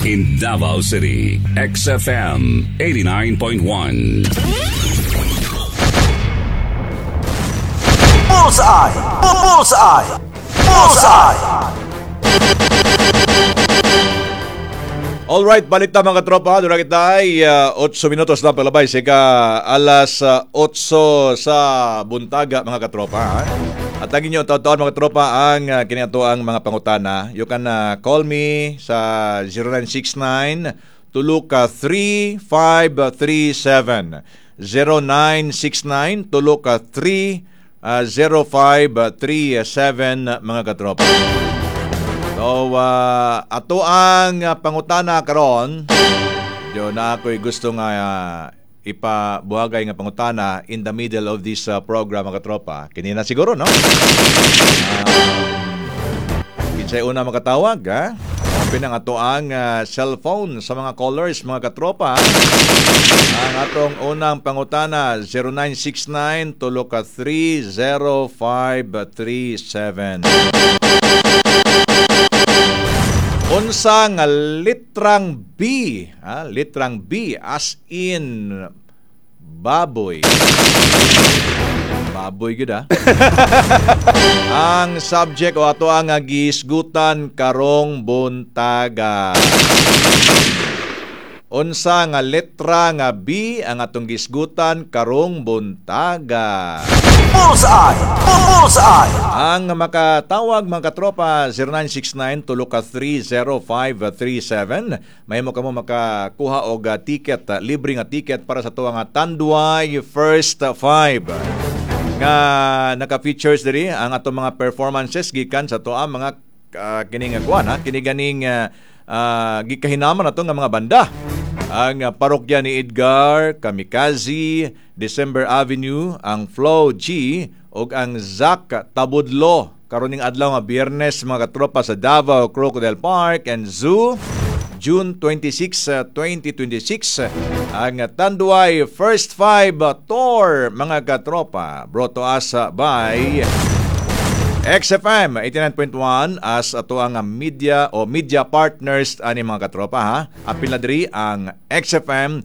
In Davao City, XFM 89.1. Bullseye! Bullseye! Bullseye! Alright, balik na mga tropa. Doon na kita ay 8 minutos na palabay. Sika alas 8 sa buntaga mga katropa. At lagi nyo taon-taon mga tropa ang kinatuang mga pangutana. You can call me sa 0969 Tuluka 3537 0969 Tuluka 0537 mga katropa. So, ato ang pangutana karon, yo na ako'y gusto nga ipabuhagay nga pangutana in the middle of this program mga tropa. Kinina siguro, no? Kinsay una makatawag, ha? Open ang ato ang cellphone sa mga callers, mga katropa. Ang atong unang pangutana, 0969 Tuluka 30537. Unsa nga litrang B, litrang B as in baboy. Baboy gud ha. Ang subject o ato ang gisgutan karong buntaga. Unsa nga letra nga B ang atong gisgutan karong buntaga. Bullseye! Bullseye! Ang makatawag mga katropa 0969 Tuluka 30537. May mo kamo makakuha og ticket, libre nga ticket para sa tuwa nga Tanduay First 5. Nga naka-features diri ang atong mga performances gikan sa tuwa mga kining kuan kini ganing gikahinaman nato nga mga banda. Ang parokya ni Edgar, Kamikaze, December Avenue, ang Flow G ug ang Zack Tabudlo karon ning adlaw nga Biyernes mga katropa sa Davao Crocodile Park and Zoo, June 26, 2026. Ang Tanduay First 5 Tour mga katropa brought to us by XFM 89.1 as ato ang media o media partners ani mga katropa ha. Apil na diri ang XFM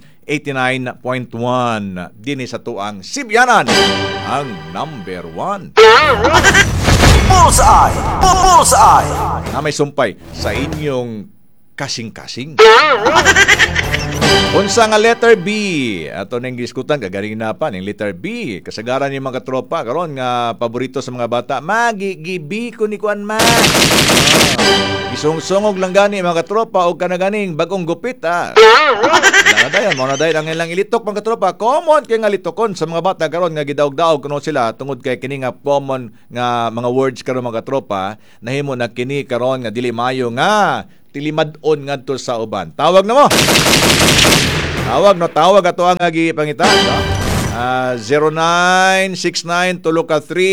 89.1 dinhi sa tuang Sibyanan ang number 1. Bullseye! Bullseye! Na may sumpay sa inyong kasing-kasing. Unsa nga letter B? Ato ning diskutan kagaling na pa ning letter B. Kasagaran ni mga tropa karon nga paborito sa mga bata. Magi-gibi ko ni kuan ma. Isungsungog lang gani mga tropa og kana ganing bagong gupit ha. Dayon mo na dayon ang ilang ilitok mga tropa. Common kay nga litokon sa mga bata karon nga gidaog-daog kuno sila tungod kay kini nga common nga mga words karon mga tropa nahimo na kini karon nga dili maayo nga tilimad-on ngadto sa uban. Tawag na mo. Tawag ato ang gipangita, no? 0969 Tuluka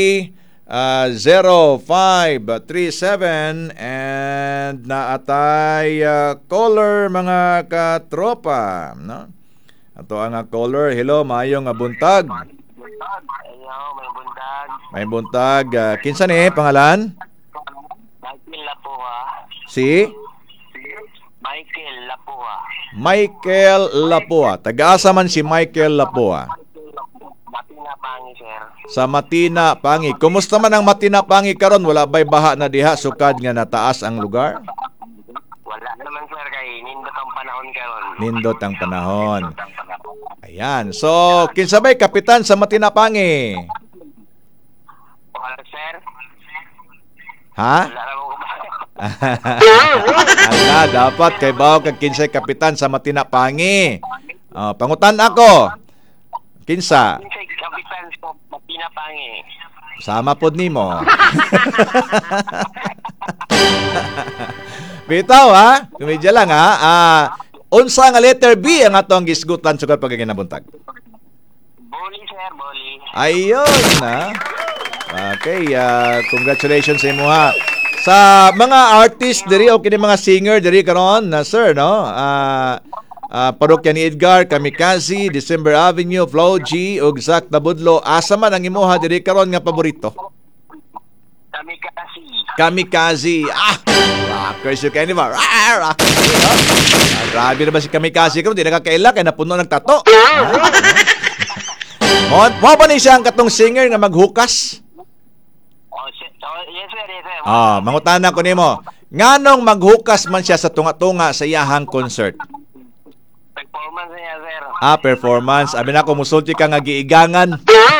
30537 and naatay caller mga katropa, no? Ato ang caller. Hello, maayong buntag. Hello, may buntag. May buntag. Kinsa ni pangalan? Michael Lapua. Si Michael Lapua. Michael Lapua. Taga-asa man si Michael Lapua? Matina Pangi, sir. Sa Matina Pangi. Kumusta man ang Matina Pangi karon? Wala ba'y baha na diha sukad nga nataas ang lugar? Wala naman, sir, kay nindot ang panahon karon. Nindot ang panahon. Ayan. So, kinsabay kapitan sa Matina Pangi? Wala, sir. Ha? Wala na mo Ala, dapat kay bawo kag kinsay kapitan sa Matina Pangi. Pangutan ako. Kinsa? Kinsay kapitan sa Matina Pangi. Sama pod nimo. Bitaw ha? Kumedya lang ha. Unsa nga letter B ang atong gisgutan sugod pagkaginabuntag? Boli, sir, boli. Ayun ha. Okay, congratulations sa imo ha. Sa mga artist diri o kini mga singer diri karon na sir no. Parokya ni Edgar, Kamikaze, December Avenue, Flow G ug Zack Tabudlo. Asa man ang imuha diri karon nga paborito? Kamikaze. Kamikaze. Rockers you can ba? Rockers, no? Grabe na ba si Kamikaze ko? Di nakakaila kaya napuno ng tato. Mo ba ni siya ang katong singer nga maghukas? Yes, sir. Yes, sir. Mangutana ko nimo. Nganong maghukas man siya sa tunga-tunga sa iyahang concert? Performance niya, sir. Performance. Abi na ko musulti ka nga giigangan.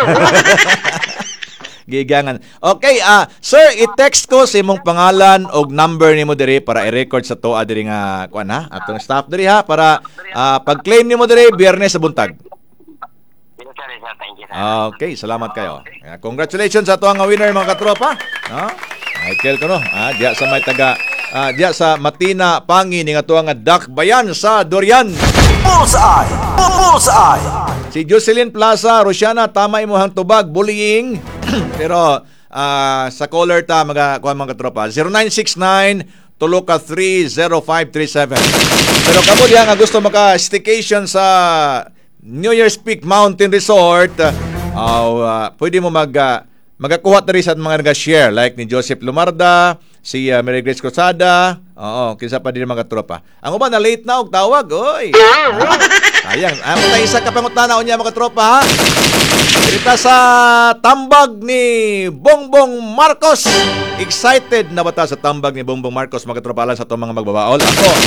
Giigangan. Okay, sir, i-text ko sa imong pangalan og number nimo diri para i-record sa toa diri nga kuan ha. Atong staff diri ha para pag-claim nimo diri Biyernes sa buntag. Yes, sir. Yes, sir. Thank you, sir. Okay, salamat kayo. Congratulations sa tuwa nga winner mga katropa. No? Michael ko no. Diya sa may taga diya sa Matina Pangi ni nga tuwa nga Dakbayan sa Dorian. Bullseye! Bullseye! Si Jocelyn Plaza, Rosiana, tama imuhang tubag, bullying. Pero sa caller ta mga katropa 0969 Tuluka 30537. Pero kamo diha nga gusto maka-staycation sa New Year's Peak Mountain Resort, pwede mo magakuha ta rin sa mga nag-share like ni Joseph Lumarda, si Mary Grace Cosada, kinsa pa din mga tropa. Ang uban na late na og tawag, oy. Sayang. Patay isa ka pangutana unya mga tropa ha. Dito sa tambag ni Bongbong Marcos. Excited na ba ta sa tambag ni Bongbong Marcos mga tropa alang sa itong mga magbabaol?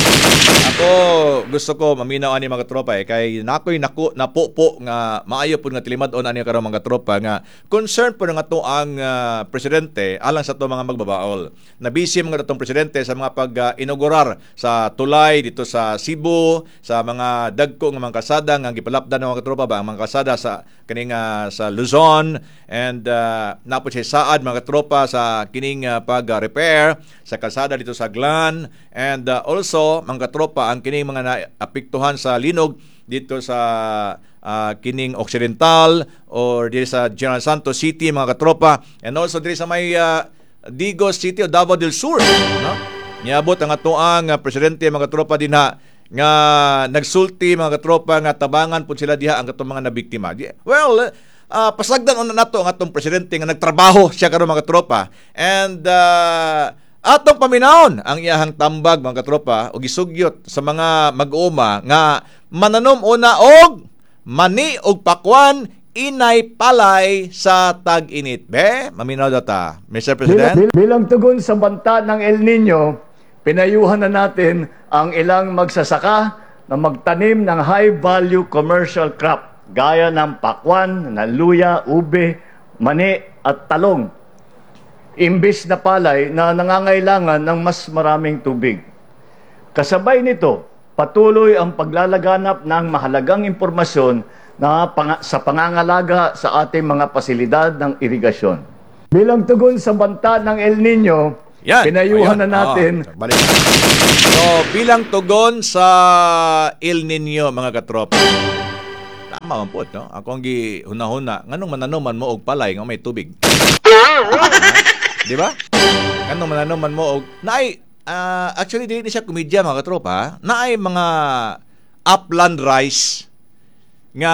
Ako gusto ko maminaw ani mga tropa kay nakoy napupo nga maayo pud nga tilimad-on ani karon mga tropa nga concern po nga to ang presidente alang sa itong mga magbabaol. Nabisi mga datong presidente sa mga pag-inaugurar sa tulay dito sa Cebu, sa mga dagko nga mga kasada nga gipalapdan ng mga tropa ba ang mga kasada sa kining sa Luzon and napod siya saad mga tropa sa kining pag-repair sa kalsada dito sa Glan and also mga tropa ang kining mga naapektuhan sa linog dito sa kining Occidental or dito sa General Santos City mga katropa and also dito sa may Digos City o Davao del Sur, no? Niabot ang atoang presidente mga tropa dinha nga nagsulti mga katropa nga tabangan pud sila diha ang katong mga nabiktima. Well, pasagdan una nato ang atong presidente nga nagtrabaho siya karon mga katropa and atong paminawon ang iyahang tambag mga katropa og gisugyot sa mga mag-uuma nga mananom una og mani og pakwan inay palay sa tag-init. Maminaw data, Mr. President. Bilang tugon sa banta ng El Nino, pinayuhan na natin ang ilang magsasaka na magtanim ng high-value commercial crop gaya ng pakwan, ng luya, ube, mani at talong. Imbis na palay na nangangailangan ng mas maraming tubig. Kasabay nito, patuloy ang paglalaganap ng mahalagang impormasyon na sa pangangalaga sa ating mga pasilidad ng irigasyon. Bilang tugon sa banta ng El Nino, pinayuhan na natin. So, bilang tugon sa El Nino, mga katropa, tama man po, no? Ako ang gihuna-huna, nganong mananuman mo og palay nga may tubig? Di ba? Nganong mananuman mo og... actually, dili siya komedya, mga katropa. Naay mga upland rice nga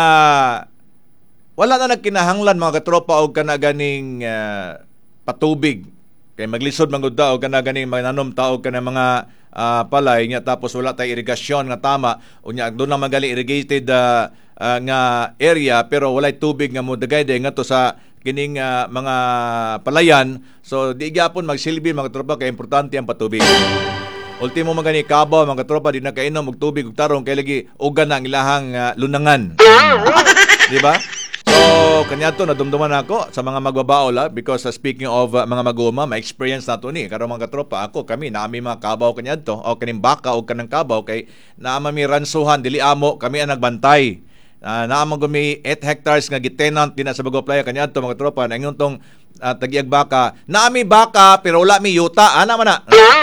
wala na nagkinahanglan mga katropa og kanaganing patubig kay maglisod man gud og kanaganing mananom taog kana mga palay nga tapos wala tay irigasyon nga tama unya doon na magaling irrigated nga area pero walay tubig nga modagay nga to sa kining mga palayan so di gyapon magsilbi mga katropa kay importante ang patubig. Ultimo magani kabaw mga tropa di na kainom og tubig ug tarong kay lagi ugan ang ilahang lunangan. Di ba? So kanyato nadumduman ako sa mga magbabaol because speaking of mga maguma, ma-experience nato ni karon mga tropa ako kami naami mga kabaw kanyato o kaning baka o kanang kabaw kay naama mi ransuhan dili amo kami ang nagbantay. Naamang gumi 8 hectares nga gitenant dinha sa Bagong Playa kanyato mga tropa na ingon tong tagiag baka. Naami baka pero wala mi yuta ana man na.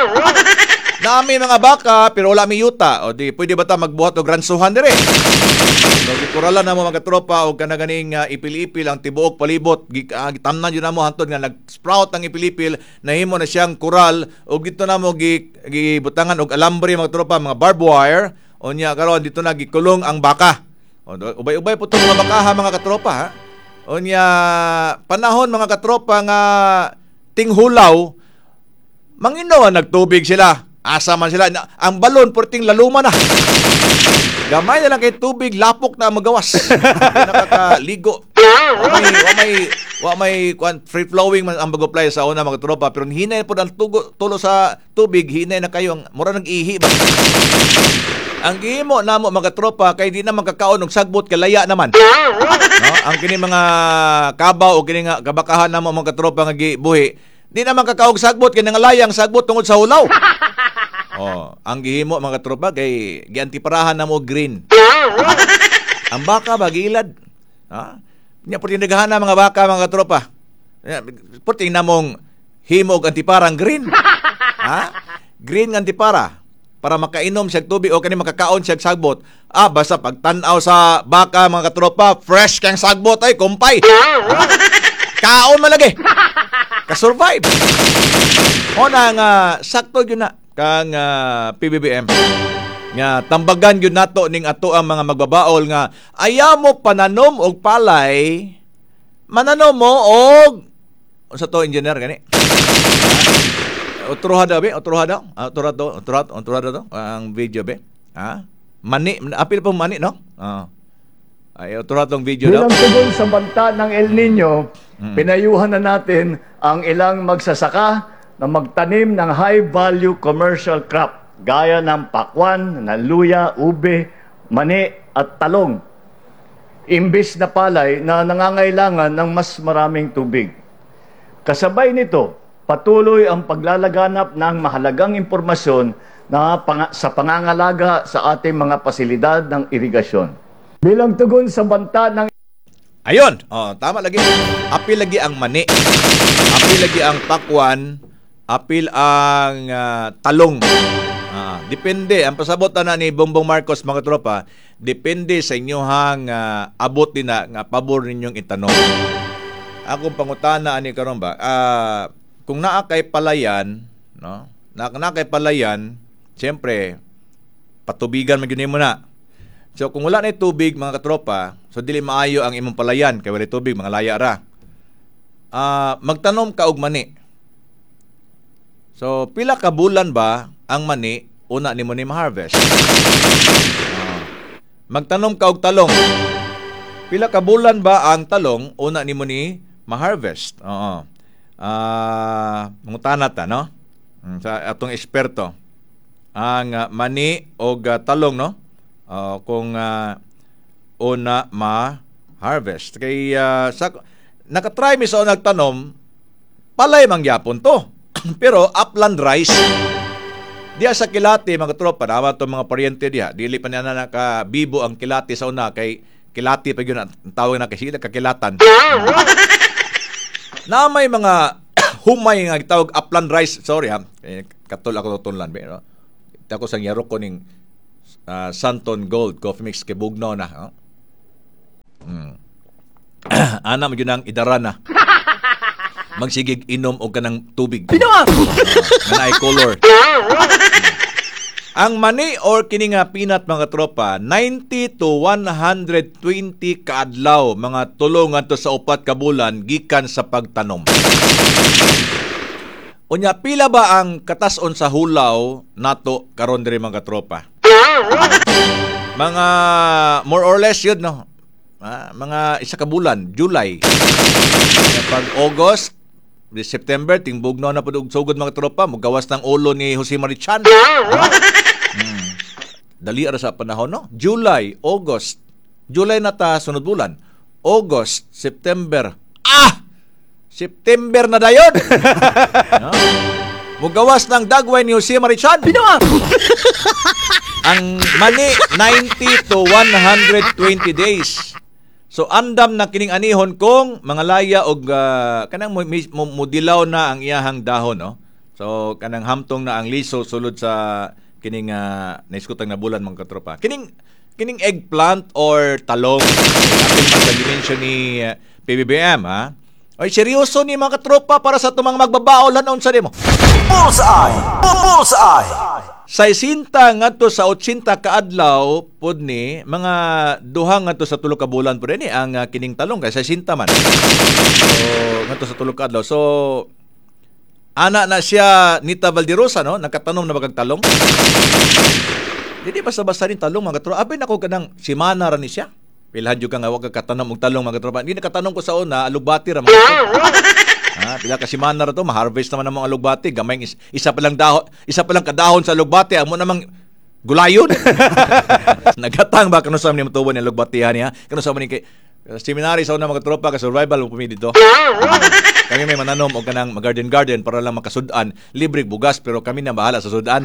Naami mga baka pero wala mi yuta. O di pwede ba ta magbuhat og ransuhan dire? So gikuralan na mo mga tropa og kanaganing ipil-ipil ang tibuok palibot. Gitamnan jud na mo hantod nga nag-sprout ang ipil-ipil nahimo na siyang kural og dito na mo gibutangan og alambre mga tropa mga barbed wire. Unya karon dito na gikulong ang baka. O ubay-ubay po itong mga bakaha mga katropa ha. Unya panahon mga katropa nga tinghulaw mangino nagtubig sila. Asa man sila. Ang balon, purting laluma na. Gamay na lang kay tubig, lapok na magawas. Nakakaligo. Wa may free flowing man ang bagoply sa una mga tropa, pero hinay po ang tulo sa tubig, hinay na kayo ang mura nag-ihi ba. Ang gihimo namo mga tropa kay di na makakaon og sagbot kalaya naman. No? Ang kini mga kabaw o kini nga kabakahan namo mga tropa nga gibuhi, di na makakaog sagbot kay nangalayang sagbot tungod sa hulaw. Ang gihimo mga tropa kay giantiparahan namo green. Ang baka bagilad. Ha? Nya puti naghahanap mga baka mga tropa. Puti namong himo og antiparang green. Ha? Green nga antipara para makainom siya tubig o kani makakaon siya sagbot. Basta pagtan-aw sa baka mga tropa, fresh kang sagbot ay kumpay. Kaon malagi. Ka-survive. O na nga sakto gyud na kang PBBM. Nga tambagan yun nato ning ato ang mga magbabaol nga ayaw mo pananom og palay, mananom mo og sa to engineer gani. Utrohada be, utrohada ang video be. Ha? Mani, apil po mani no? Ay utrohada tong video daw. Bilang tugon sa banta ng El Nino, pinayuhan na natin ang ilang magsasaka na magtanim ng high-value commercial crop gaya ng pakwan, luya, ube, mani at talong. Imbis na palay na nangangailangan ng mas maraming tubig. Kasabay nito, patuloy ang paglalaganap ng mahalagang impormasyon sa pangangalaga sa ating mga pasilidad ng irigasyon. Bilang tugon sa banta ng Ayon, tama lagi. Apil lagi ang mani. Apil lagi ang pakwan. Apil ang talong. Depende. Ang pasabot na ni Bongbong Marcos, mga tropa, depende sa inyohang abot din na nga pabor ninyong itanong. Akong pangutana ani karon ba? Kung naa kay palayan, no? Naa kay palayan, siyempre patubigan man gyud mo na. So kung wala na tubig mga katropa, so dili maayo ang imong palayan kay wala tubig, mga laya ra. Magtanom ka og mani. So pila ka bulan ba ang mani una nimo ni ma-harvest? Magtanom ka og talong. Pila ka bulan ba ang talong una nimo ni ma-harvest? Mungutana ta no? Sa atong eksperto. Ang mani og talong no? Kung una ma-harvest. Kay nakatry mi sa nagtanom, palay mangyapon to. Pero upland rice. Diya sa kilati mga tropa, naman itong mga paryente diya, dili pa niya na nakabibo ang kilati sa una, kay kilati pa yun ang tawag na kasi kakilatan. Na may mga humay nga tawag upland rice, sorry ha, katul ako tunlan, pero ako sang yaro ko ning Santon Gold Coffee Mix kay Bugnaw na. Ana mo yun ang idara na. Magsigig inom o kanang tubig. Nanay color. Ang mani or kini nga peanut mga tropa, 90 to 120 kaadlaw mga tulong ngadto sa 4 ka bulan gikan sa pagtanom. Unya pila ba ang katason sa hulaw nato karon diri mga tropa? Mga more or less yun no. Mga 1 ka bulan, July. Pag August, September, tingbugno na po sugod mga tropa, magawas ng ulo ni Jose Marichan. Dali ara sa panahon, no? July, August. July na ta, sunod bulan. August, September. September na dayon! No? Mugawas ng dagway ni Jose Marichan. Ang mani, 90 to 120 days. So andam na kining anihon kung mga laya og kanang mudilaw na ang iyahang dahon no. So kanang hamtong na ang liso sulod sa kining naiskutang na bulan mga katropa. Kining eggplant or talong atin sa dimension ni PBBM ha. Ay seryoso ni mga katropa para sa tumang magbabaolan unsa nimo? Bullseye! Bullseye! Sa 60 ngadto sa 80 kaadlaw pod ni mga duha ngadto sa 3 ka bulan pod ni ang kining talong kay sa 60 man. So ngadto sa 3 ka adlaw. So Ana na siya Nita Valderosa, no? Nagkatanom na bagag talong. Hindi basta-basta rin talong, mga katropa. Abay nako kanang simana ra ni siya. Pilhan jud ka nga wag ka katanom og talong, mga katropa. Hindi nakatanong ko sa una, alugbati ra mga katropa. Pila ka simana ra to, ma-harvest naman ang mga alugbati. Gamay isa pa lang kadahon sa alugbati, amo namang gulayon. Nagatang ba kanu sa ni matubo ni alugbatihan niya? Kanu sa man kay seminary sa una mga tropa ka survival mo pumi dito. Kami may mananom og kanang garden para lang makasudan, libre bugas pero kami na bahala sa sudan.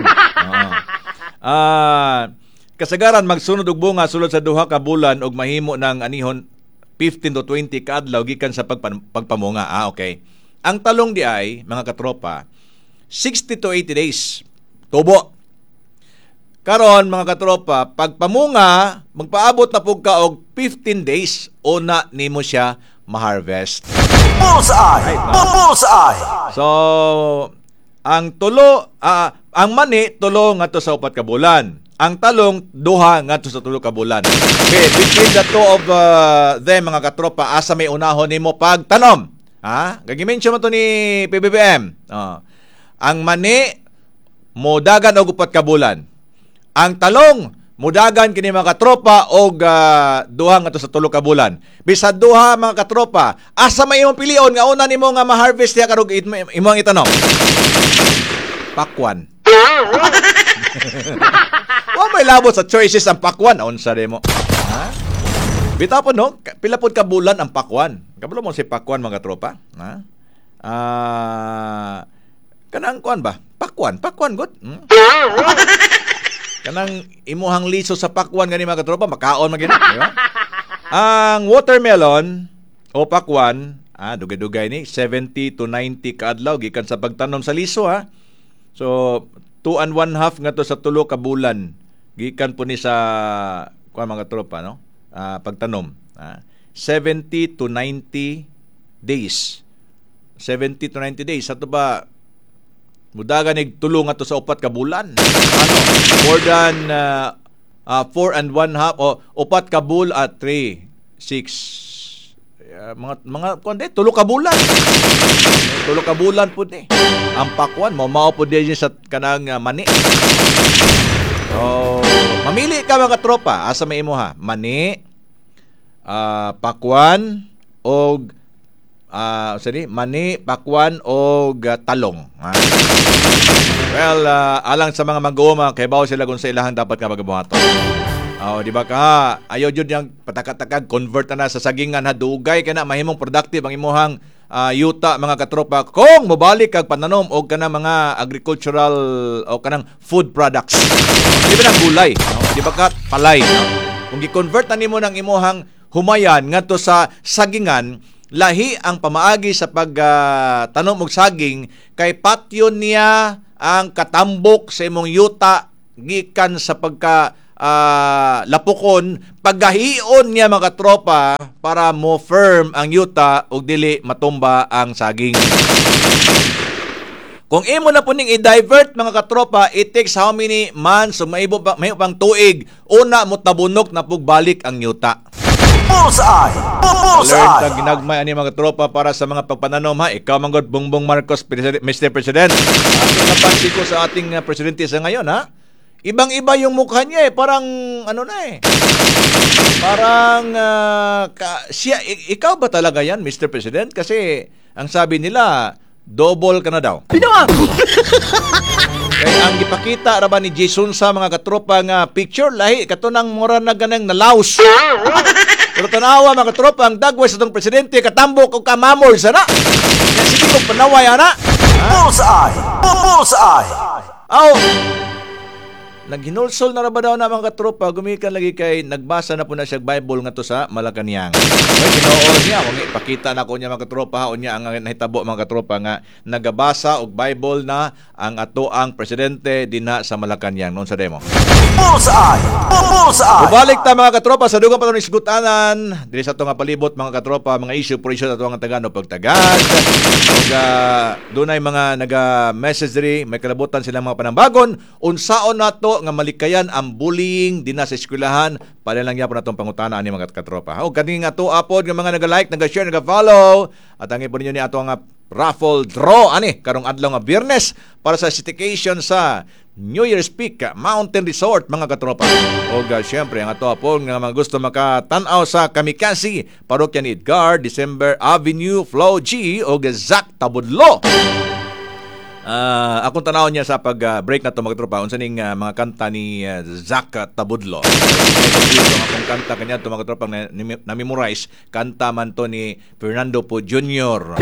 Kasagaran magsunod og bunga sulod sa duha ka bulan og mahimo ng anihon 15 to 20 ka adlaw gikan sa pagpamunga. Okay. Ang talong di ay mga katropa 60 to 80 days tubo. Karon mga katropa, pagpamunga magpaabot na pug ka og 15 days una nimo siya ma-harvest. Bullseye! Bullseye! So, ang mani tulo ngadto sa 4 ka bulan. Ang talong duha ngadto sa 3 ka bulan. Okay, between the two of them mga katropa, asa may unahon nimo pagtanom. Gagi-mention mo to ni PBBM. Ang mani modagan og 4 ka bulan. Ang talong mudagan kini mga katropa og duha ngadto sa 3 ka bulan. Bisad duha mga katropa, asa may imong pilion nga una nimo nga ma-harvest diha karog imong itanom? Pakwan. Wa may labot sa choices ang pakwan unsa mo. Bitaw po no, pila pod ka bulan ang pakwan. Kabalo mo si pakwan mga tropa? Kanang kuan ba? Pakwan good. Kanang imuhang liso sa pakwan gani mga katropa, makaon magina, di ba? Ang watermelon o pakwan, dugay-dugay ni 70 to 90 kaadlaw gikan sa pagtanom sa liso ha. So 2 and 1/2 ngadto sa 3 ka bulan gikan po ni sa kuan mga tropa no. Pagtanom. 70 to 90 days. 70 to 90 days ato ba mudagan ig tulong ato sa 4 ka bulan. More than 4 and 1/2 o 4 ka bul at 3, 6 mga kundi 3 ka bulan. 3 ka bulan pud ni. Ang pakwan mao pud di sa kanang mani. So, mamili ka mga tropa, asa may imo ha? Mani, pakwan og mani, pakwan og talong. Well, alang sa mga mag-uuma, kay bawo sila kung sa ilahang dapat ka magabuhaton. Di ba ka? Ayaw jud yang patakatagag convert na sa sagingan ha dugay kay na mahimong productive ang imuhang yuta mga katropa kung mobalik kag pananom og kanang mga agricultural o kanang food products. Di ba nang gulay? Di ba ka palay? Kung gi-convert na nimo ng imuhang humayan ngadto sa sagingan, lahi ang pamaagi sa pagtanom og saging kay patyon niya ang katambok sa imong yuta gikan sa pagka lapukon paggahion niya mga tropa para mo firm ang yuta ug dili matumba ang saging. Kung imo na puning i-divert mga katropa, it takes how many months o may pang tuig una mo tabunok na pugbalik ang yuta. Bullseye! Bullseye! Alert na ginagmay ani mga tropa para sa mga pagpananom ha. Ikaw manggod Bongbong Marcos, Mr. President. Ang napansin ko sa ating presidente sa ngayon ha. Ibang-iba yung mukha niya parang parang ikaw ba talaga yan, Mr. President? Kasi ang sabi nila, double ka na daw. Pinuang! Kaya ang ipakita ra ba ni Jason sa mga katropa nga picture, lahi katunang mura na ganang nalaos. Pero tanawa mga katropa, ang dagway sa itong presidente, katambok o kamamol sana. Kaya sige kong panaway, ana. Bullseye! Bullseye! Naghinulsol na ba daw na mga katropa, gumikan lagi kay nagbasa na po na siya Bible nga to sa Malacañang. May tinuod niya, kung ipakita na ko niya mga katropa, haon niya ang nahitabo mga katropa nga nagabasa og Bible na ang ato ang presidente dina sa Malacañang noon sa demo. Bullseye! Bullseye! Bubalik ta mga katropa sa dugang patong isgutanan dili sa ato nga palibot mga katropa, mga issue por issue ato nga Tagano pagtagad. Ug dunay mga naga-message diri, may kalabutan silang mga panambagon unsaon nato nga malikayan ang bullying dinha sa eskwelahan. Pala lang yapon natong pangutana ani mga katropa. O kani nga to apod nga mga naga-like, naga-share, naga-follow at ang ipon ninyo ni ato nga raffle draw ani karong adlaw nga Biyernes para sa staycation sa New Year's Peak Mountain Resort mga katropa. O syempre ang ato po nga mga gusto makatan-aw sa Kamikasi, Parokya ni Edgar, December Avenue, Flow G o Zac Tabudlo. Akong tanaw niya sa pag-break na to mga tropa unsa ning mga kanta ni Zac Tabudlo. Akong kanta kanya to mga tropa na-memorize, kanta man to ni Fernando Po Jr.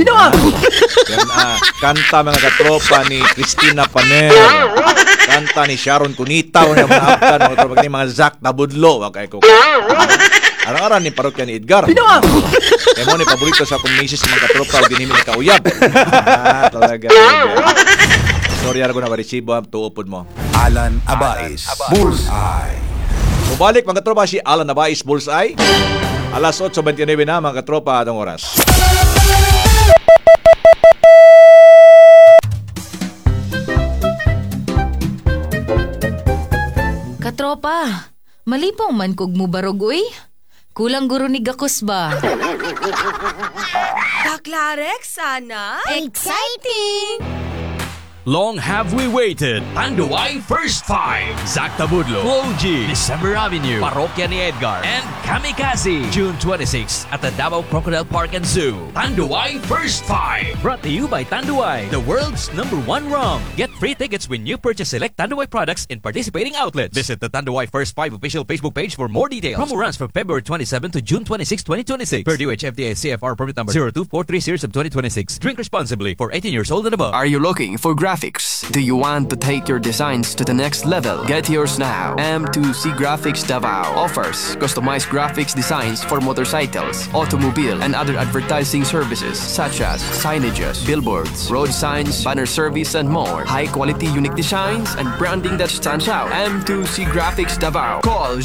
Kanta mga katropa ni Cristina Paner. Kanta ni Sharon Cunita mga aptan mga tropa ni mga Zac Tabudlo kay ko. Arang-aran ni Parokya ni Edgar. Kaya mo ni paborito sa akong misis mga katropa o ginhimi ni kauyab. Talaga. Sorry ako na maresibo ang tuupod mo. Alan Abais, Bullseye. Mubalik mga katropa si Alan Abais Bullseye. Alas 8:29 na mga katropa atong oras. Katropa, malipong man kog mo barog uy. Kulang guro ni Gakos ba? Kaklarek, sana? Exciting! Long have we waited. Tanduay First Five. Zac Tabudlo, Flow G, December Avenue, Parokya ni Edgar, and Kamikasi. June 26 at the Davao Crocodile Park and Zoo. Tanduay First Five. Brought to you by Tanduay, the world's #1 rum. Get free tickets when you purchase select Tanduay products in participating outlets. Visit the Tanduay First Five official Facebook page for more details. Promo runs from February 27 to June 26, 2026. Per DOH FDA CFR permit number 0243 series of 2026. Drink responsibly for 18 years old and above. Are you looking for graphics? Do you want to take your designs to the next level? Get yours now. M2C Graphics Davao offers customized graphics designs for motorcycles, automobile, and other advertising services such as signages, billboards, road signs, banner service, and more. High-quality unique designs and branding that stands out. M2C Graphics Davao. Call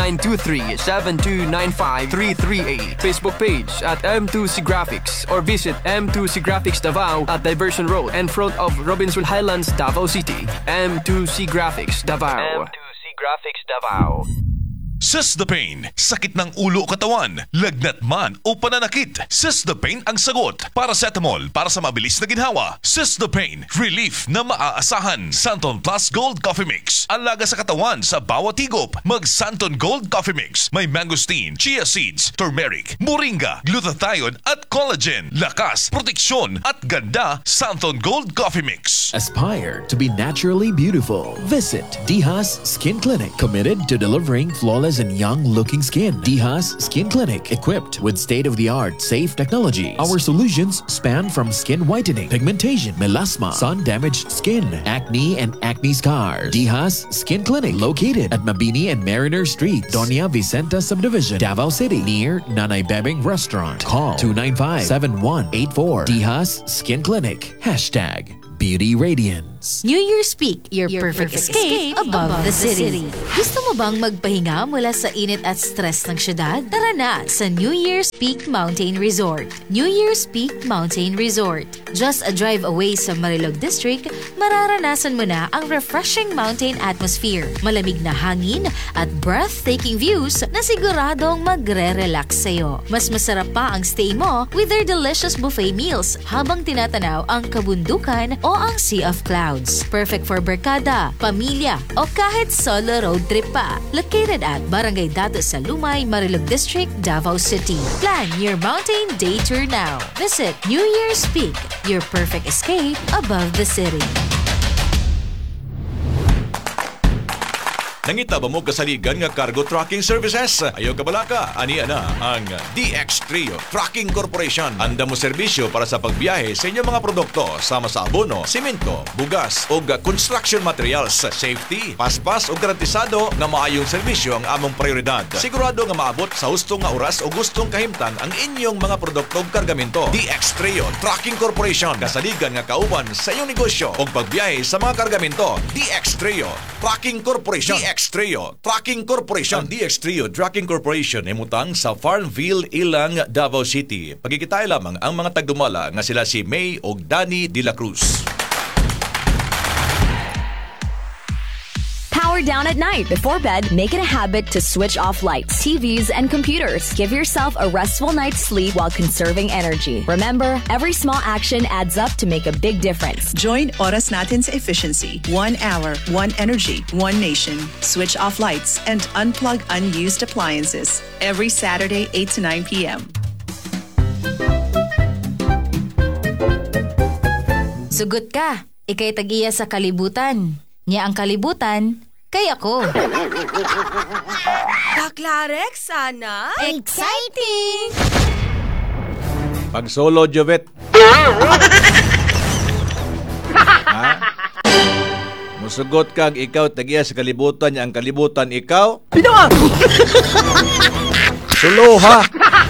0923-7295-338. Facebook page at M2C Graphics or visit M2C Graphics Davao at Diversion Road in front of Robinson Highlands, Davao City. M2C Graphics Davao. M2C Graphics Davao. Sesdapain, sakit ng ulo o katawan, lagnat man o pananakit. Sesdapain ang sagot. Paracetamol para sa mabilis na ginhawa. Sesdapain, relief na maaasahan. Santon Plus Gold Coffee Mix. Alaga sa katawan sa bawat higop. Mag Santon Gold Coffee Mix. May mangosteen, chia seeds, turmeric, moringa, glutathione at collagen. Lakas, proteksyon at ganda. Santon Gold Coffee Mix. Aspire to be naturally beautiful. Visit Dihas Skin Clinic, committed to delivering flawless and young-looking skin. Dihas Skin Clinic, equipped with state-of-the-art safe technologies. Our solutions span from skin whitening, pigmentation, melasma, sun-damaged skin, acne, and acne scars. Dihas Skin Clinic, located at Mabini and Mariner Street, Doña Vicenta Subdivision, Davao City, near Nanay Bebeng Restaurant. Call 295-7184. Dihas Skin Clinic. Hashtag Beauty Radiance. New Year's Peak, your perfect escape above the city. Gusto mo bang magpahinga mula sa init at stress ng syudad? Tara na sa New Year's Peak Mountain Resort. New Year's Peak Mountain Resort. Just a drive away sa Marilog District, mararanasan mo na ang refreshing mountain atmosphere, malamig na hangin at breathtaking views na siguradong magre-relax sa'yo. Mas masarap pa ang stay mo with their delicious buffet meals habang tinatanaw ang kabundukan o ang Sea of Clouds. Perfect for barkada, pamilya, o kahit solo road trip pa. Located at Barangay Datos sa Lumay, Marilog District, Davao City. Plan your mountain day tour now. Visit New Year's Peak, your perfect escape above the city. Nangita ba mo kasaligan nga cargo trucking services? Ayaw ka balaka? Aniya na ang DX Trio Trucking Corporation. Anda mo serbisyo para sa pagbiyahe sa inyong mga produkto sama sa abono, simento, bugas o construction materials. Safety, paspas o garantisado nga maayong serbisyo ang among prioridad. Sigurado nga maabot sa hustong nga oras o gustong kahimtang ang inyong mga produkto o kargamento. DX Trio Trucking Corporation. Kasaligan nga kauban sa iyong negosyo o pagbiyahe sa mga kargamento. DX Trio Trucking Corporation. DX Trio Trucking Corporation. Ang DX Trio Trucking Corporation ay mutang sa Farmville, Ilang, Davao City. Pagkikitay lamang ang mga tagdumala nga sila si May o Danny de la Cruz. Powered power down at night. Before bed, make it a habit to switch off lights, TVs, and computers. Give yourself a restful night's sleep while conserving energy. Remember, every small action adds up to make a big difference. Join Oras Natin's efficiency. 1 hour, 1 energy, 1 nation. Switch off lights and unplug unused appliances. Every Saturday, 8 to 9 p.m. Sugot ka. Ikay tag-iya sa kalibutan. Niya ang kalibutan, kay ako. Baklarex, sana? Exciting! Pag solo, Jovet. Ha? Musugot kag ikaw tag-iya sa kalibutan, niya ang kalibutan, ikaw? Pinawag! Suluha!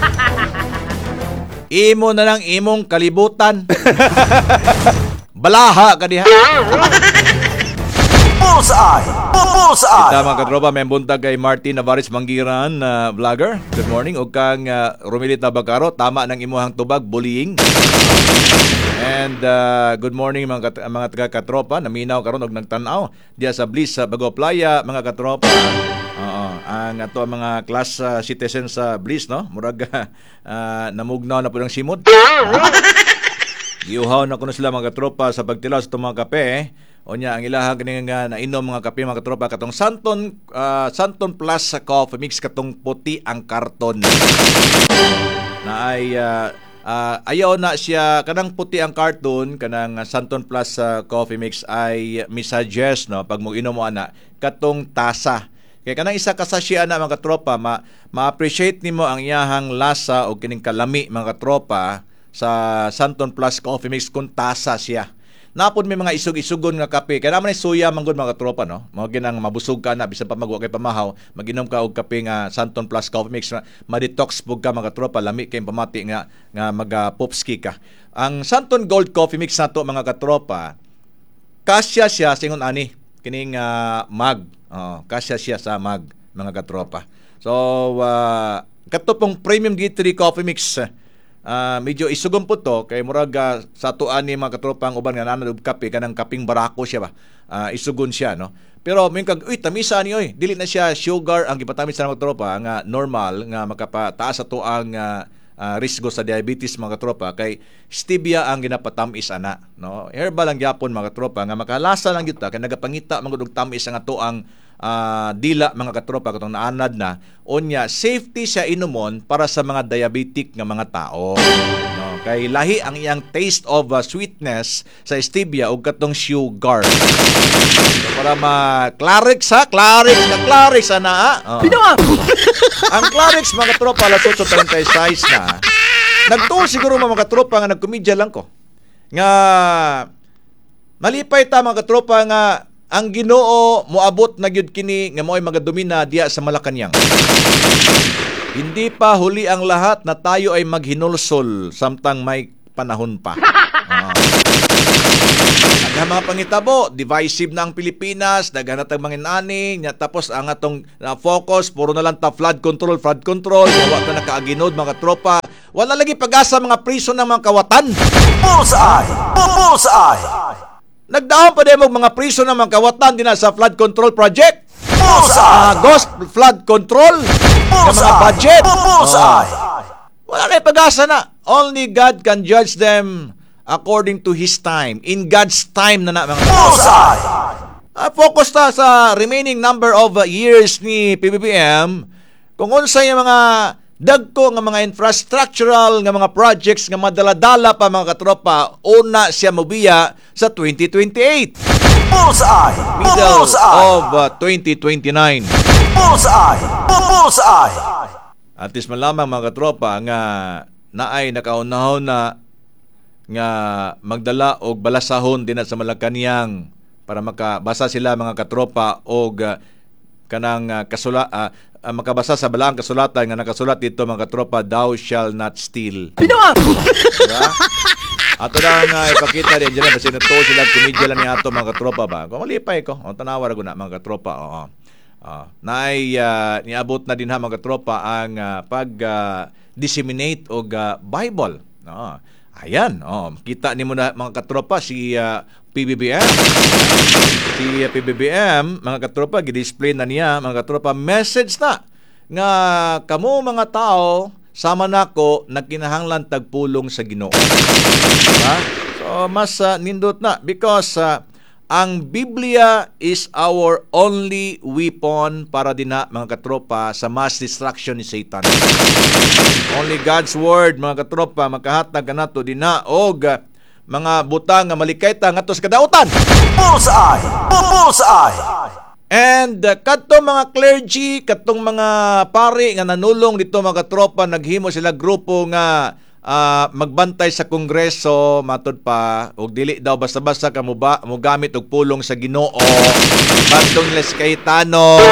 Imo na lang imong kalibutan. Balaha ka diha. Bullseye! Bullseye! Kita mga katropa, may buntag kay Martin Navares Manggiran, vlogger. Good morning. Ug kang Romilita Bacaro, tama ng imuhang tubag, bullying. And good morning mga taga-katropa, naminaw karon og nagtan-aw diya sa Bliss sa Bago Playa, mga katropa. Ang ato mga class citizen sa Bliss, no? Murag namugnaw na po ng simod. Giuhaw na kuno sila mga katropa sa pagtilaw sa itong mga kape. O niya, ang ilaha ganing nga nainom mga kape mga katropa katong Santon Plus sa coffee mix katong puti ang karton. Na ay ayaw na siya kanang puti ang karton kanang Santon Plus coffee mix ay misuggest no pag mo inom mo ana katong tasa. Kaya kanang isa ka sachet ana mga katropa ma-appreciate nimo ang iyahang lasa o kining kalami mga katropa sa Santon Plus coffee mix kung tasa siya. Napon may mga isug-isugon nga kape. Kaya naman ay suya manggod mga katropa, no? Mga ginang mabusog ka na, bisan pa magwa kay pamahaw, maginom ka og kape nga Santon Plus coffee mix, ma-detox pug ka mga katropa, lami kay pamati nga mag-popski ka. Ang Santon Gold coffee mix nato mga katropa, kasya siya singon ani kining mag. Kasya siya sa mag mga katropa. So kato pong premium G3 coffee mix, medyo isugom po to kay murag sa tuan ni mga katropang uban nga nanad og kape kanang kaping barako siya ba, isugon siya no. Pero may kag tamisa ni oy dili na siya sugar ang gipatamis sa mga tropa nga normal nga makapataas sa tuang risgo sa diabetes mga tropa kay stevia ang ginapatamis ana no. Herbal lang gyapon mga tropa nga makalasa lang gyud ta kay nagapangita magud og tamis ang tuang dila mga katropa katong naanad na unya safety siya inumon para sa mga diabetic nga mga tao no kay lahi ang iyang taste of sweetness sa stevia ug katong sugar so, para Clarix ana ang Clarix mga katropa alas 8:36 na nagtuo siguro mga katropa nga nagkomedya lang ko nga malipay ta mga katropa nga ang Ginoo moabot na gyud kini nga mo'y magadomina diya sa Malacañang. Hindi pa huli ang lahat na tayo ay maghinulsol samtang may panahon pa. Ang mga pangitabo, divisive na ang Pilipinas, daghan na tag manginani, nya tapos ang atong focus puro na lang ta flood control, wa ta nakaaginod mga tropa. Wala lagi pag-asa mga priso ng mga kawatan. Bullseye! Nagdaon pa din mga priso ng mga kawatan din sa flood control project. Ghost flood control ng mga budget. Wala na pag-asa na. Only God can judge them according to His time. In God's time na mga focus ta sa remaining number of years ni PBBM kung unsa yung mga dagko nga mga infrastructural nga mga projects nga madala-dala pa mga katropa una siya mobiya sa 2028. Middle of 2029. At least malamang mga katropa nga naay nakaunahon na nga magdala og balasahon din sa Malacañang para makabasa sila mga katropa og kanang makabasa sa balaang kasulatan nga nakasulat dito mga katropa, thou shall not steal. Diba? Ato na nga ipakita din dyan kasi natuo sila kumidya lang ni ato mga katropa ba. Kung malipay ko, tanawa ko na mga katropa. Naay niabot na din ha mga katropa ang pag-disseminate og Bible. Ayan, kita ni mo na mga katropa si PBBM. Si PBBM, mga katropa, gidisplay na niya, mga katropa, message na nga kamo mga tao sama nako nagkinahanglan tagpulong sa Ginoo. Diba? So mas nindot na because ang Biblia is our only weapon para din na, mga katropa, sa mass destruction ni Satan. Only God's word, mga katropa, makahatag ka nato din na og mga butang nga malikayta ngadto sa kadautan. Bullseye! Bullseye! And kadtong mga clergy, kadtong mga pari nga nanulong dito, mga katropa, naghimo sila grupo nga magbantay sa kongreso, matod pa, og dili daw basta-basta ka mo gamit og pulong sa Ginoo. Kadtong Les Cayetano.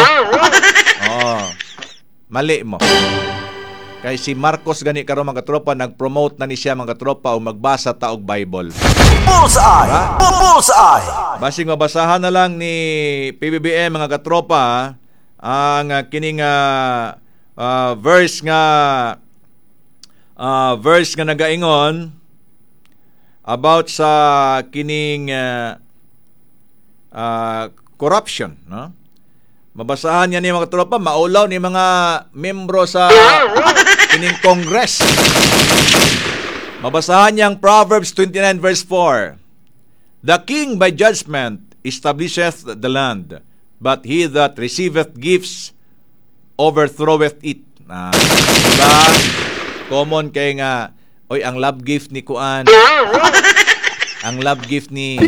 Mali mo. Kay si Marcos gani karon, mga katropa, nag-promote na ni siya, mga katropa, o magbasa ta og Bible. Bullseye! Bullseye! Basing mabasahan na lang ni PBBM, mga katropa, ang kining verse nga nagaingon about sa kining corruption, no? Mabasahan niya ni mga katropa, maulaw ni mga membro sa kining Congress. Mabasahan niya ang Proverbs 29 verse 4. The king by judgment establisheth the land, but he that receiveth gifts overthroweth it. Diba? Common kay nga, oy, ang love gift ni Kuan. Ang love gift ni...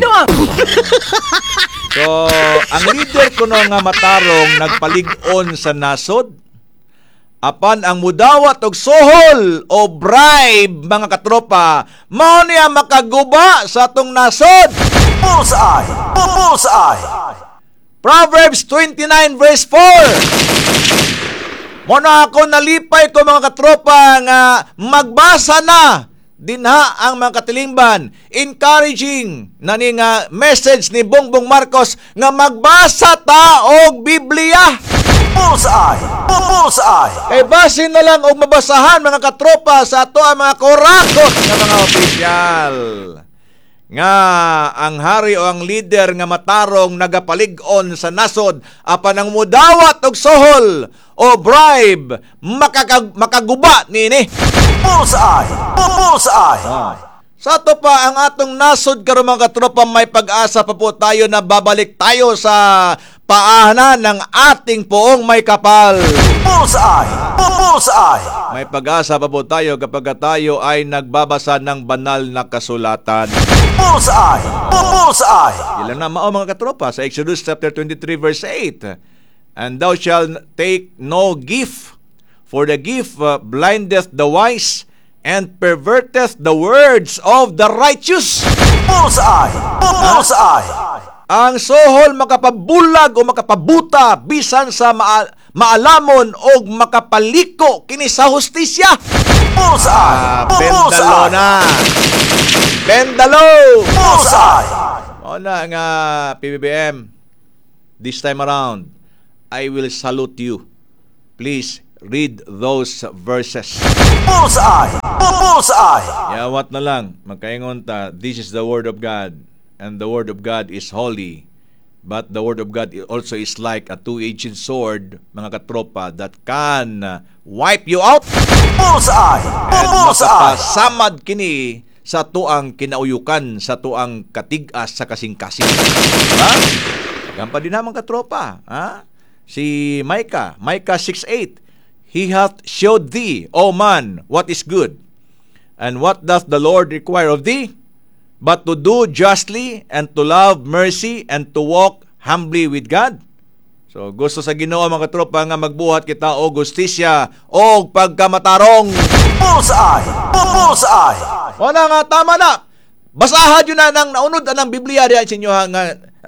So, ang leader ko nga matarong nagpalig-on sa nasod. Apan ang mudawat og sohol o bribe, mga katropa, mao niya makaguba sa atong nasod. Bullseye! Bullseye! Proverbs 29 verse 4. Muna ako nalipay ko, mga katropa, nga magbasa na dinha ang mga katilingban, encouraging na ni nga message ni Bongbong Marcos nga magbasa ta og Biblia. Bullseye! Bullseye! Kay basin na lang og mabasahan, mga katropa, sa ato ang mga korakot ng mga opisyal. Nga ang hari o ang leader nga matarong nagapalig-on sa nasod, apan ang mudawat og sohol o bribe, makaguba nini. Bullseye! Bullseye! Sa to pa ang atong nasod karon, mga katropa, may pag-asa pa po tayo na babalik tayo sa paanan ng ating poong may kapal. Bullseye! Bullseye! May pag-asa pa po tayo kapag tayo ay nagbabasa ng banal na kasulatan. Bullseye! Bullseye! Ilan na mao, mga katropa, sa Exodus chapter 23 verse 8. And thou shalt take no gift, for the gift blindeth the wise and perverteth the words of the righteous. Bullseye! Bullseye! Ang sohol makapabulag o makapabuta bisan sa maalamon o makapaliko kini sa hustisya. Bullseye! Bendalo na! Bendalo! Bullseye! O na nga, PBBM, this time around, I will salute you. Please read those verses. Bullseye! Bullseye! Yawat na lang, magkaingon ta, this is the word of God, and the word of God is holy. But the word of God also is like a two-edged sword, mga katropa, that can wipe you out. Bullseye! And Bullseye! makapasamad kini sa tuang kinauyukan, sa tuang katigas sa kasing-kasing. Ha? Gampa din naman, katropa. Ha? Si Micah 6:8. He hath showed thee, O man, what is good. And what doth the Lord require of thee? But to do justly, and to love mercy, and to walk humbly with God. So, gusto sa Ginoo, mga katropa, nga magbuhat kita o justisya o pagkamatarong. Bullseye! Bullseye! Wala nga, tama na. Basahan yun na ng naunod ng Biblia diyan sa inyo nga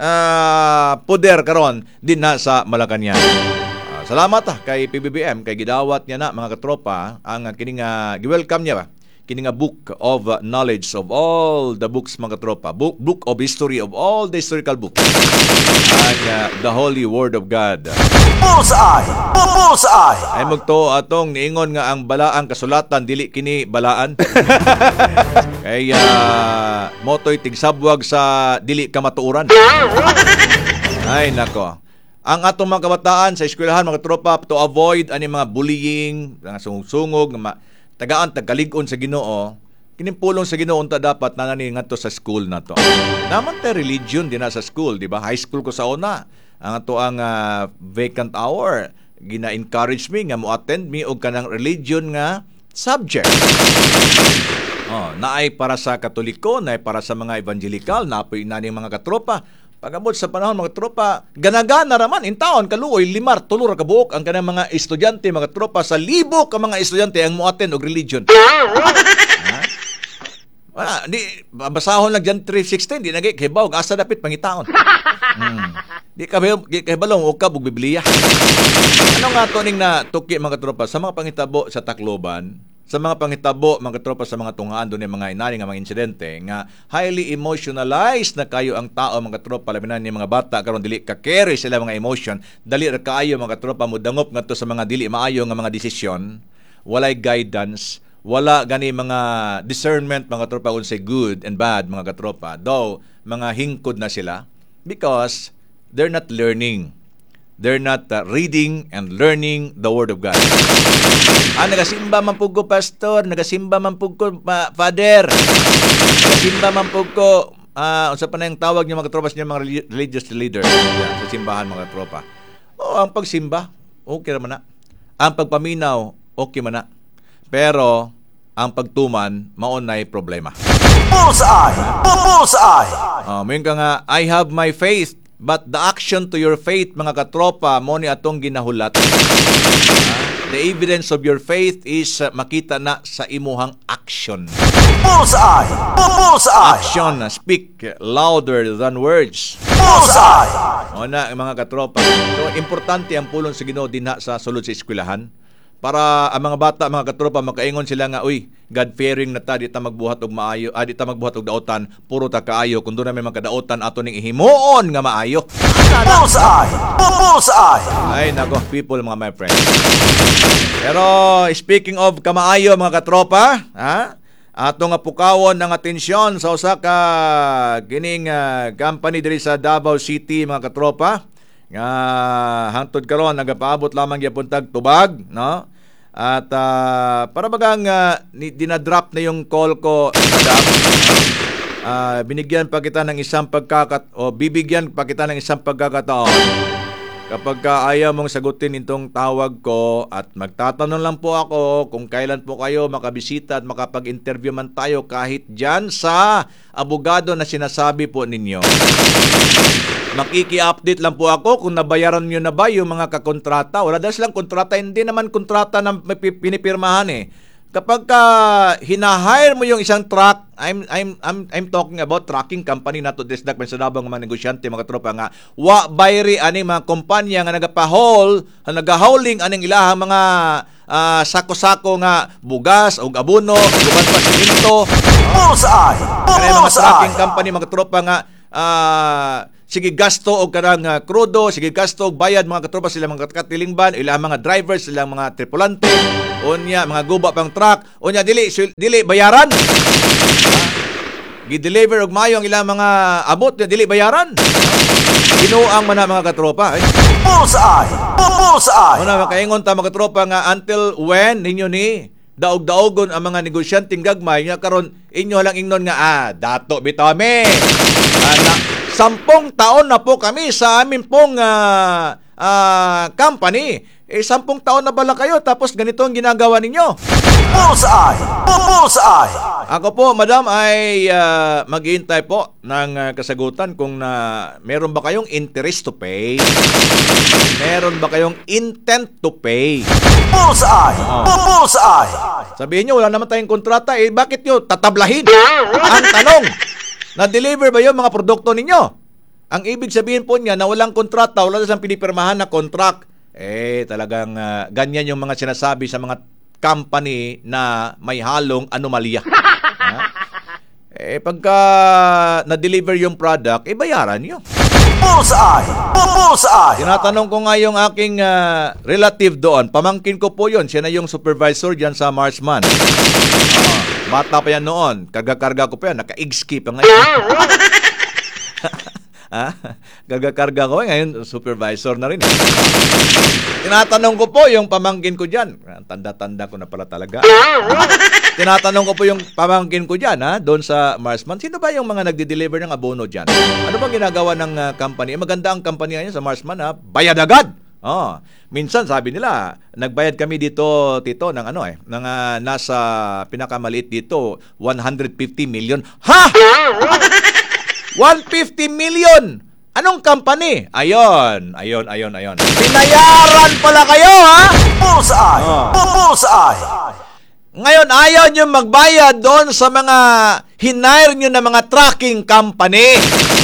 poder karon din na sa Malacañang. Salamat kay PBBM, kay gidawat niya na, mga katropa, ang kining gi-welcome niya ba? Kining book of knowledge of all the books, mga katropa. Book of history of all the historical books. And the Holy Word of God. Bullseye! Bullseye! Bullseye. Ay magto atong niingon nga ang balaang kasulatan dili kini balaan. Kaya motoy tigsabwag sa dili ka matuuran. Ay nako. Ang atong mga kabataan sa eskwelahan mga tropa to avoid ani mga bullying, mga sungog-sungog, tagaan tagkalig-on sa Ginoo. Kinimpulong sa Ginoo unta dapat nanani ngadto sa school na to. Naman tay religion din na sa school, di ba? High school ko sa una. Ang ato ang vacant hour gina-encourage me nga mo attend me og kanang religion nga subject. Naay para sa Katoliko, naay para sa mga evangelical, napoy nani mga katropa. Pagabot sa panahon mga tropa, gana-gana raman in taon kaluoy 5 tulo ra ka buok ang kanang mga estudyante mga tropa sa libo ka mga estudyante ang mo attend og religion. Wala, di basahon lang John 3:16 di nagay kibaw asa dapit pangitaon. Di ka balong og ka og Biblia. Ano nga to ning na tuki mga tropa sa mga pangitabo sa Tacloban, sa mga pangitabo mga tropa sa mga tunghaan doon mga inani nga mga insidente nga highly emotionalized na kayo ang tao mga tropa labi na ni mga bata karon dili ka carry sila mga emotion, dali ra kaayo mga tropa mo dangop ngadto sa mga dili maayo nga mga desisyon, walay guidance. Wala gani mga discernment mga katropa kung say good and bad mga katropa. Though, mga hingkod na sila because they're not learning. They're not reading and learning the Word of God. Nagasimba man pug ko, pastor. Nagasimba man pug ko, father. Nagasimba man pug ko, unsa pa na yung tawag niyo mga katropa sa mga religious leader sa simbahan mga katropa. Ang pagsimba, okay naman na. Ang pagpaminaw, okay man na. Pero, ang pagtuman, maunay problema. Bullseye! Bullseye! Mayroon ka nga, I have my faith, but the action to your faith, mga katropa, mo ni atong ginahulat. The evidence of your faith is makita na sa imuhang action. Bullseye! Bullseye! Action, speak louder than words. Bullseye! O na, mga katropa. So, importante ang pulong sa Ginoo dinha sa sulod sa eskwelahan. Para ang mga bata, mga katropa, makaingon sila nga, uy, God-fearing na ta, di ta magbuhat og maayo, di ta magbuhat og daotan, puro ta kaayo, kung doon namin magkadaotan, ato ning ihimuon nga maayo. Bullseye! Bullseye! Ay, nako, people, mga my friends. Pero, speaking of kamaayo, mga katropa, ato nga pukawon ng atensyon sa usa ka kining company diri sa Davao City, mga katropa, nga hangtod karon nagapaabot lamang gyapon tag tubag, no? At para bagang dinadrop na yung call ko, madam. Binigyan pa kita ng isang bibigyan pa kita ng isang pagkakataon. Kapag ayaw mong sagutin itong tawag ko at magtatanong lang po ako kung kailan po kayo makabisita at makapag-interview man tayo kahit dyan sa abogado na sinasabi po ninyo. Makiki-update lang po ako kung nabayaran nyo na ba yung mga kakontrata. Wala dahil silang kontrata, hindi naman kontrata na pinipirmahan eh. Kapag hinahire mo yung isang truck, I'm talking about trucking company na to disdak sa dabang mga negosyante, mga tropa nga wa bayri aning mga kumpanya nga nagahauling aning ilahang mga sako-sako nga bugas o abono, guban pa siminto. Bullseye! Mga trucking company, mga tropa nga sige gasto og kanang krudo, sige gasto og bayad mga katropa sila mga katilingban, ilang mga drivers, ilang mga tripulante, unya mga guba pang truck, unya dili bayaran. Gi-deliver og mayo ang ilang mga abot na dili bayaran. Binuang man na mga katropa. Bullseye! Bullseye! Una makaingon ta mga katropa nga until when ninyo ni daog-daogon ang mga negosyanteng gagmay nya karon inyo lang ingnon nga dato bitaw me. 10 taon na po kami sa amin pong company. 10 taon na bala kayo tapos ganito ang ginagawa ninyo. Bullseye! Bullseye! Ako po, madam, ay maghihintay po ng kasagutan kung meron ba kayong interest to pay? Meron ba kayong intent to pay? Bullseye! Bullseye! Sabihin nyo, wala naman tayong kontrata, bakit nyo tatablahin? Ang tanong, na-deliver ba yung mga produkto ninyo? Ang ibig sabihin po niya na walang kontrata, wala siyang pinipirmahan na contract. Talagang ganyan yung mga sinasabi sa mga company na may halong anomalya. Pagka na-deliver yung product, bayaran nyo. Bullseye! Bullseye! Tinatanong ko nga yung aking relative doon. Pamangkin ko po yun. Siya na yung supervisor dyan sa Marsman. Bata pa yan noon. Karga-karga ko pa yan. Naka-igski pa ngayon. Karga-karga ko ngayon. Supervisor na rin. Tinatanong ko po yung pamangkin ko dyan. Tanda-tanda ko na pala talaga. Tinatanong ko po yung pamangkin ko dyan, doon sa Marsman. Sino ba yung mga nagde-deliver ng abono dyan? Ano bang ginagawa ng company? Maganda ang company niya sa Marsman, bayad agad. Minsan sabi nila, nagbayad kami dito, Tito, ng ng nasa pinakamaliit dito, 150 million. Ha? 150 million! Anong company? Ayon. Binayaran pala kayo, ha? Bullseye! Bullseye! Ngayon, ayaw nyo magbayad doon sa mga hinire nyo na mga tracking company.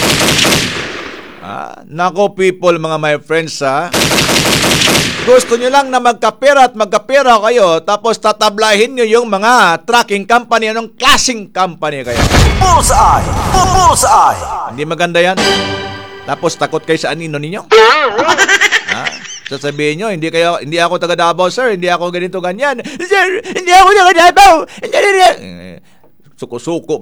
Nako people, mga my friends, gusto nyo lang na magkapera kayo, tapos tatablahin nyo yung mga tracking company. Anong klaseng company kayo? Bullseye! Bullseye! Hindi maganda yan. Tapos takot kayo sa anino ninyo. Sasabihin nyo, hindi ako taga Davao, sir. Hindi ako ganito, ganyan. Sir, hindi ako taga Davao. Suko-suko.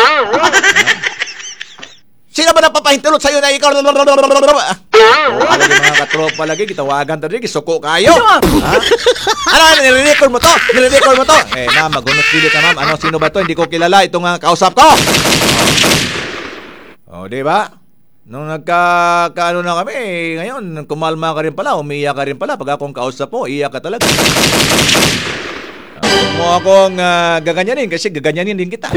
Sino ba napapahintulot sa'yo na ikaw? Alam yung mga katropa lagi, kitawagan talaga, suko kayo. Ano, nilirecord mo to? Magunos dili ka, ma'am. Ano, sino ba to? Hindi ko kilala. Itong kausap ko. Di ba? Nung nagkaano na kami, ngayon, kumalma ka rin pala, umiiyak ka rin pala. Pag akong kausap mo, iiyak ka talaga. Huwag mo akong gaganyanin kasi gaganyanin din kita.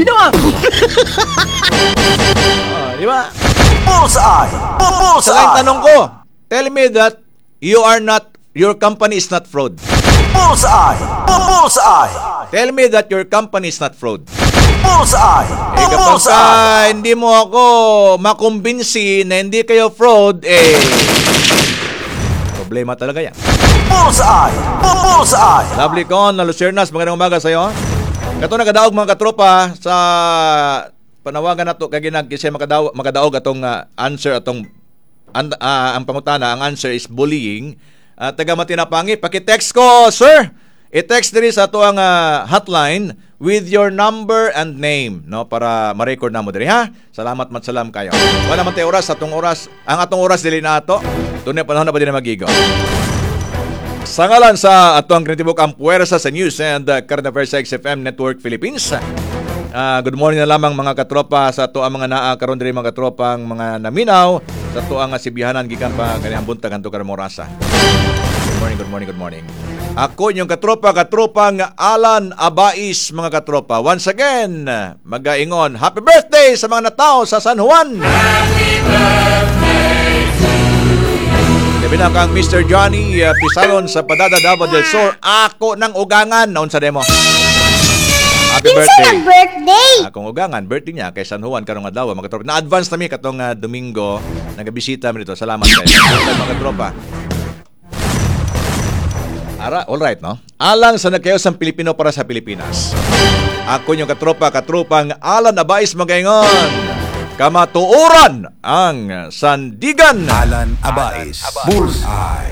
Di ba? Bullseye! Bullseye! Sa lang tanong ko, tell me that your company is not fraud. Bullseye! Bullseye! Tell me that your company is not fraud. Bullseye! Kapag hindi mo ako makumbinsi na hindi kayo fraud, problema talaga yan. Bullseye! Bullseye! Lovely Con, na Lucernas, magandang umaga sa'yo. Kato nagadaog mga katropa sa panawagan na ito, kasi makadaog atong answer, atong ang pangutana, ang answer is bullying. Taga Matinapangi, pakitext ko, sir. I-text din sa ito ang hotline with your number and name, no, para ma-record na mo diri, ha? Salamat matsalam kayo. Wala man tayo oras, ang atong oras dili na ato. Tunay panahon na ba din na magigo. Sa ngalan sa atong kretibok ang puwersa sa News and Current Affairs sa XFM Network Philippines. Good morning na lamang mga katropa sa ito ang mga karon diri mga katropang mga naminaw sa ito ang sibihanan gikan pa ganihang buntag hanto karon rasa. Good morning. Ako yung katropang Alan Abais mga katropa. Once again, mag-aingon, happy birthday sa mga natao sa San Juan. Happy birthday to you. Labi na kang Mr. Johnny Pisalon sa Padada Davao del Sur. Ako ng ugangan. Naon sa demo. Happy birthday. Birthday. Akong ugangan, birthday niya kay San Juan karong adlaw mga katropa. Na-advance nami katong Domingo, nagabisita mi dito. Salamat kayo. Mga katropa. Alright, no? Alang sa nagkayosang Pilipino para sa Pilipinas. Ako yung katropang Alan Abais magaingon. Kamatuoran ang sandigan. Alan Abais. Bullseye.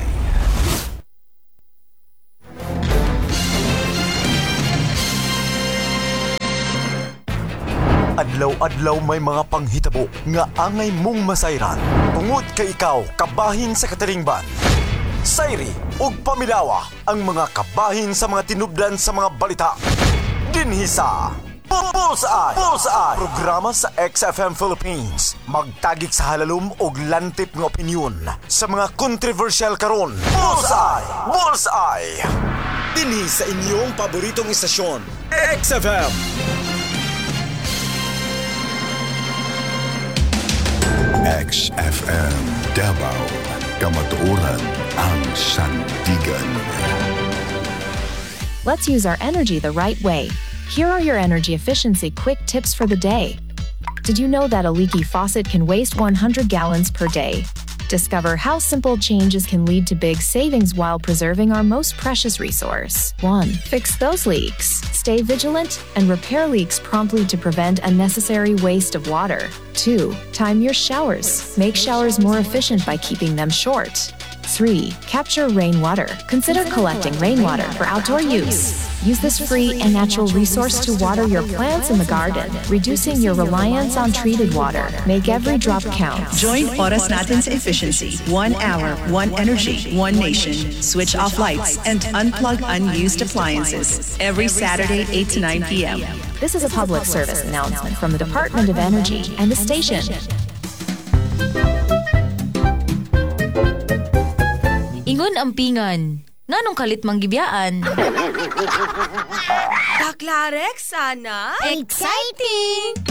Adlaw-adlaw may mga panghitabo nga angay mong masayran. Tungod kay ikaw, kabahin sa katalingban. Sayri ug pamilawa ang mga kabahin sa mga tinubdan sa mga balita. Dinhi sa Bullseye! Bullseye! Programa sa XFM Philippines. Magtagik sa halalom ug lantip nga opinyon sa mga controversial karon. Bullseye! Bullseye! Dinhi sa inyong paboritong istasyon, XFM. XFM Davao. Kamatuoran ang sandigan. Let's use our energy the right way. Here are your energy efficiency quick tips for the day. Did you know that a leaky faucet can waste 100 gallons per day? Discover how simple changes can lead to big savings while preserving our most precious resource. 1. Fix those leaks. Stay vigilant and repair leaks promptly to prevent unnecessary waste of water. 2. Time your showers. Make showers more efficient by keeping them short. 3. Capture rainwater. Consider collecting rainwater for outdoor use. Use this free and natural resource to water your plants in the garden, reducing your reliance on treated water. Make every drop count. Join Oras Natin sa Efficiency. 1 hour, 1 energy, 1 nation. Switch off lights and unplug unused appliances. Every Saturday, 8 to 9 p.m. This is a public service announcement from the Department of Energy and the station. Ingon ampingan. Nganong kalit manggibiyaan? Taklarek sana. Exciting!